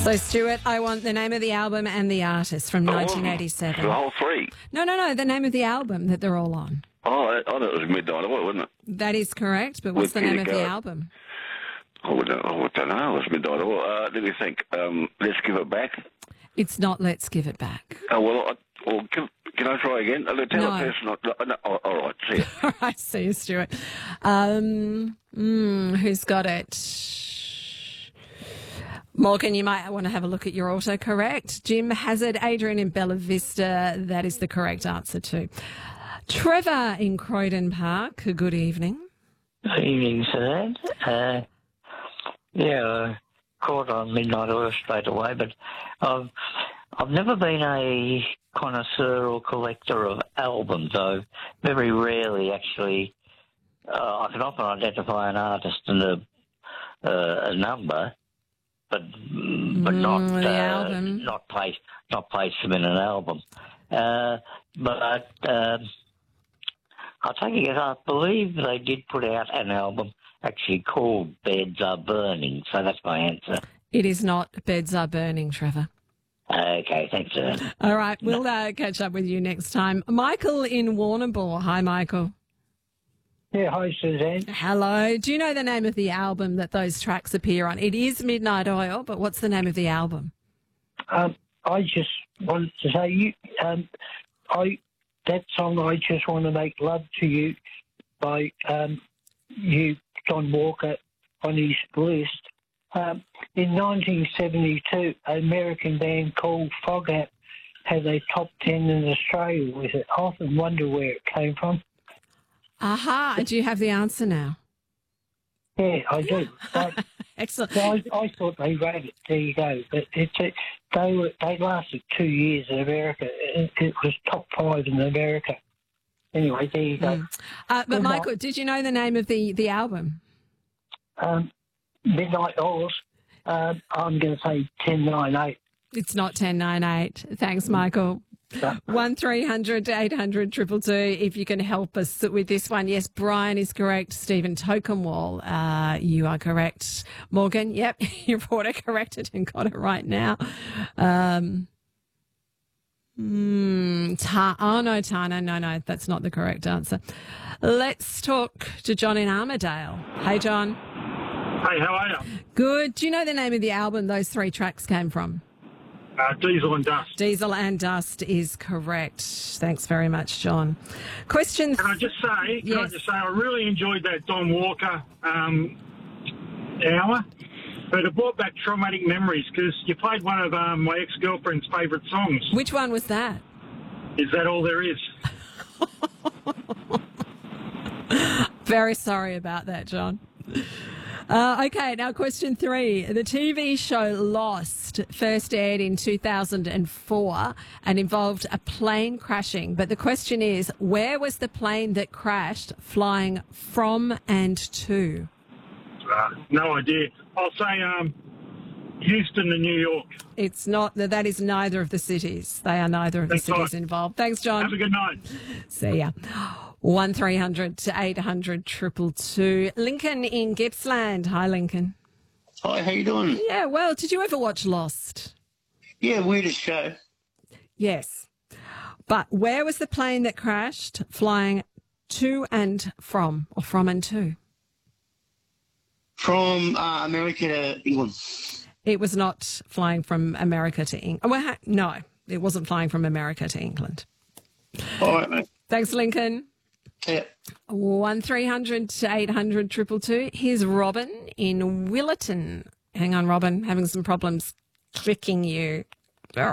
So, Stuart, I want the name of the album and the artist from 1987. The whole three? No, the name of the album that they're all on. Oh, I thought it was Midnight Oil, wasn't it? That is correct, but what's the name of the album? I don't know. It was Midnight Oil. Let me think. Let's Give It Back. It's not Let's Give It Back. Oh, well, can I try again? Tell the person. All right, see you. All right, see you, Stuart. Who's got it? Morgan, you might want to have a look at your autocorrect. Jim Hazard, Adrian in Bella Vista. That is the correct answer too. Trevor in Croydon Park. Good evening. Good evening, sir. I caught on Midnight Oil straight away, but I've never been a connoisseur or collector of albums. I very rarely actually. I can often identify an artist and a number, but not the album. not place them in an album. But I'll take a guess. I believe they did put out an album actually called Beds Are Burning, so that's my answer. It is not Beds Are Burning, Trevor. Okay, thanks, sir. All right, we'll catch up with you next time. Michael in Warrnambool. Hi, Michael. Yeah, hi, Suzanne. Hello. Do you know the name of the album that those tracks appear on? It is Midnight Oil, but what's the name of the album? I just wanted to say, that song, I Just Want to Make Love to You, by John Walker, on his list. In 1972, an American band called Foghat had a top 10 in Australia with it. I often wonder where it came from. Aha. Do you have the answer now? Yeah, I do. Excellent. I thought they wrote it. There you go. But they lasted 2 years in America. It was top 5 in America. Anyway, there you go. But Michael, did you know the name of the album? Midnight Oils. I'm going to say 1098. It's not 1098. Thanks, Michael. 1300 800 222 if you can help us with this one. Yes, Brian is correct. Stephen Tokenwall, you are correct. Morgan, yep, your reporter corrected and got it right now. Tana, no, that's not the correct answer. Let's talk to John in Armidale. Hey, John. Hey, how are you? Good. Do you know the name of the album those three tracks came from? Diesel and Dust. Diesel and Dust is correct. Thanks very much, John. Question. Can I just say, I really enjoyed that Don Walker hour, but it brought back traumatic memories because you played one of my ex-girlfriend's favourite songs. Which one was that? Is That All There Is? Very sorry about that, John. Okay, now question 3. The TV show Lost first aired in 2004 and involved a plane crashing. But the question is, where was the plane that crashed flying from and to? No idea. I'll say Houston and New York. It's not. That is neither of the cities. They are neither of the cities involved. Thanks, John. Have a good night. See ya. 1300 800 222. Lincoln in Gippsland. Hi, Lincoln. Hi, how you doing? Yeah, well, did you ever watch Lost? Yeah, weirdest show. Yes. But where was the plane that crashed flying to and from, or from and to? From America to England. It was not flying from America to England. Well, no, it wasn't flying from America to England. All right, mate. Thanks, Lincoln. Yeah. 1300 800 222. Here's Robin in Willetton. Hang on, Robin. Having some problems clicking you. There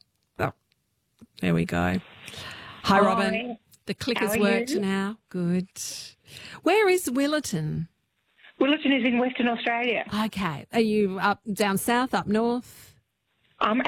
we go. Hi, Robin. The click has worked now. Good. Where is Willetton? Willetton is in Western Australia. Okay. Are you up down south, up north? I'm